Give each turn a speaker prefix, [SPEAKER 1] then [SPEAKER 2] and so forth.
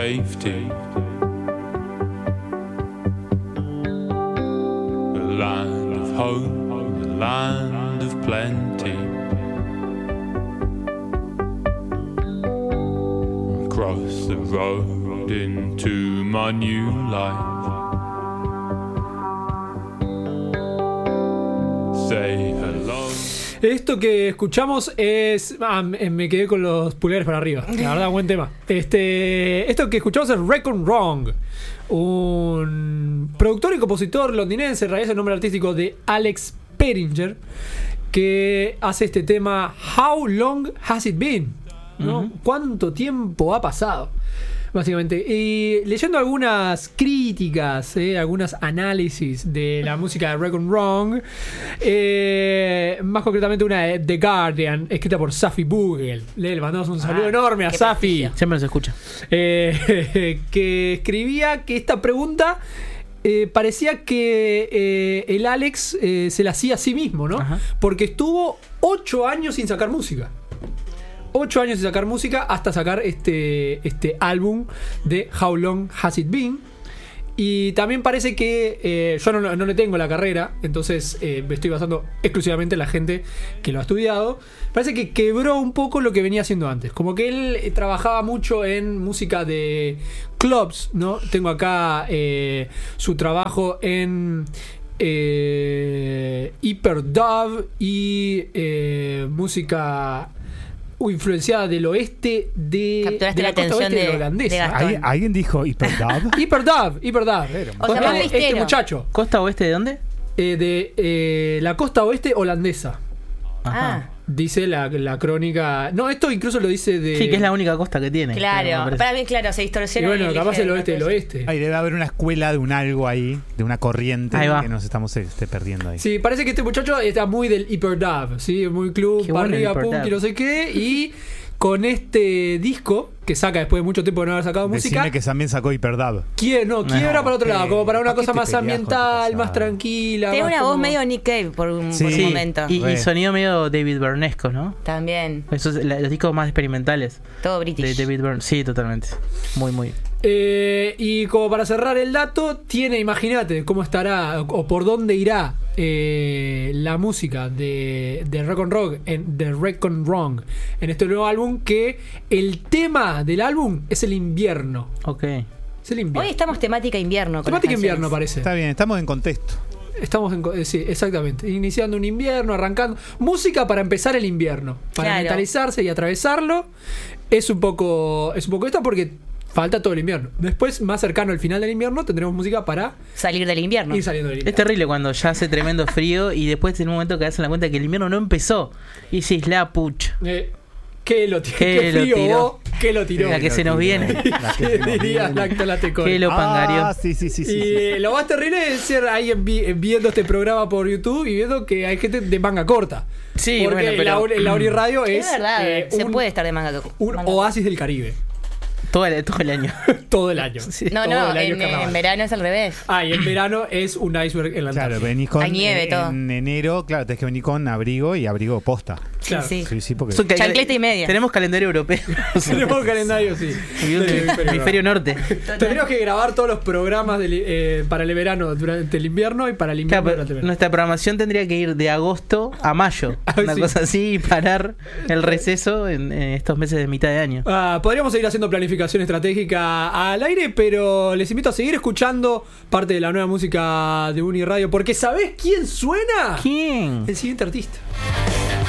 [SPEAKER 1] safety. A land of hope, a land of plenty. Across the road into my new life. Say hello.
[SPEAKER 2] Esto que escuchamos es... me quedé con los pulgares para arriba. La verdad, buen tema. Esto que escuchamos es Reckon Wrong, un productor y compositor londinense, en realidad es el nombre artístico de Alex Peringer, que hace este tema How Long Has It Been, ¿no? Uh-huh. ¿Cuánto tiempo ha pasado? Básicamente. Y leyendo algunas críticas, algunos análisis de la música de Reckon Wrong, más concretamente una de The Guardian, escrita por Safi Bogle. Le mandamos un saludo enorme a Safi.
[SPEAKER 3] Siempre nos escucha.
[SPEAKER 2] Que escribía que esta pregunta parecía que el Alex se la hacía a sí mismo, ¿no? Ajá. Porque estuvo 8 años sin sacar música. 8 años sin sacar música hasta sacar este álbum de How Long Has It Been. Y también parece que yo no le tengo la carrera, entonces me estoy basando exclusivamente en la gente que lo ha estudiado. Parece que quebró un poco lo que venía haciendo antes. Como que él trabajaba mucho en música de clubs, ¿no? Tengo acá su trabajo en Hyperdub y música influenciada del oeste de la costa oeste de holandesa.
[SPEAKER 4] ¿Alguien dijo Hyperdub?
[SPEAKER 2] Hyperdub.
[SPEAKER 3] O sea,
[SPEAKER 2] este muchacho.
[SPEAKER 3] ¿Costa oeste de dónde?
[SPEAKER 2] De la costa oeste holandesa.
[SPEAKER 3] Ajá.
[SPEAKER 2] Dice la crónica. No, esto incluso lo dice de.
[SPEAKER 3] Sí, que es la única costa que tiene.
[SPEAKER 5] Claro, para mí, claro, se distorsiona.
[SPEAKER 2] Y bueno, capaz el oeste del oeste.
[SPEAKER 4] Ahí debe haber una escuela de un algo ahí, de una corriente que nos estamos perdiendo ahí.
[SPEAKER 2] Sí, parece que este muchacho está muy del Hyperdub, ¿sí? Muy club, para arriba, punk y no sé qué. Y con este disco que saca después de mucho tiempo de no haber sacado música.
[SPEAKER 4] Decime que también sacó Hyperdub.
[SPEAKER 2] Quiebra para otro lado, como para una cosa más ambiental, más tranquila.
[SPEAKER 5] Tiene una
[SPEAKER 2] como...
[SPEAKER 5] voz medio Nick Cave por un momento.
[SPEAKER 3] Y sonido medio David Byrnesco, ¿no?
[SPEAKER 5] También.
[SPEAKER 3] Esos los discos más experimentales.
[SPEAKER 5] Todo British.
[SPEAKER 3] De David Byrne. Sí, totalmente. Muy, muy.
[SPEAKER 2] Y como para cerrar el dato, tiene, imagínate cómo estará o por dónde irá la música de Reckon Wrong en este nuevo álbum, que el tema del álbum es el invierno.
[SPEAKER 3] Ok.
[SPEAKER 2] Es el invierno.
[SPEAKER 5] Hoy estamos temática invierno.
[SPEAKER 2] Temática invierno parece.
[SPEAKER 4] Está bien, estamos en contexto.
[SPEAKER 2] Sí, exactamente. Iniciando un invierno, arrancando. Música para empezar el invierno. Para mentalizarse y atravesarlo. Es un poco esto porque falta todo el invierno. Después, más cercano al final del invierno, tendremos música para
[SPEAKER 5] salir del invierno.
[SPEAKER 2] Ir saliendo del invierno.
[SPEAKER 3] Es terrible cuando ya hace tremendo frío y después en un momento que das en la cuenta que el invierno no empezó. Y decís, la pucha.
[SPEAKER 2] ¿Qué lo tiró? ¿Qué lo tiró?
[SPEAKER 3] La que se nos viene.
[SPEAKER 2] ¿Qué dirías, Lactolatecoin?
[SPEAKER 3] ¿Qué lo pangarió?
[SPEAKER 4] Sí.
[SPEAKER 2] Y lo más terrible es ser alguien viendo este programa por YouTube y viendo que hay gente de manga corta.
[SPEAKER 3] Sí,
[SPEAKER 2] porque
[SPEAKER 3] bueno, pero
[SPEAKER 2] la Ori Radio es
[SPEAKER 5] verdad, se puede estar de manga corta.
[SPEAKER 2] Un oasis del Caribe.
[SPEAKER 3] Todo el año.
[SPEAKER 2] Todo el año.
[SPEAKER 3] Sí.
[SPEAKER 5] No, en verano es al revés.
[SPEAKER 2] Y en verano es un iceberg en la Antártida.
[SPEAKER 4] Claro, venís con.
[SPEAKER 5] Hay nieve, todo.
[SPEAKER 4] En enero, claro, tenés que venir con abrigo y abrigo posta.
[SPEAKER 2] Claro.
[SPEAKER 5] Sí.
[SPEAKER 4] Sí, porque.
[SPEAKER 5] Chancleta y media.
[SPEAKER 3] Tenemos calendario europeo.
[SPEAKER 2] Tenemos calendario, sí.
[SPEAKER 3] Hemisferio norte.
[SPEAKER 2] Tendríamos que grabar todos los programas para el verano durante el invierno y para el invierno durante el verano.
[SPEAKER 3] Nuestra programación tendría que ir de agosto a mayo. Una cosa así, y parar el receso en estos meses de mitad de año.
[SPEAKER 2] Podríamos seguir haciendo planificación estratégica al aire, pero les invito a seguir escuchando parte de la nueva música de Uni Radio, porque ¿sabés quién suena?
[SPEAKER 3] ¿Quién?
[SPEAKER 2] El siguiente artista.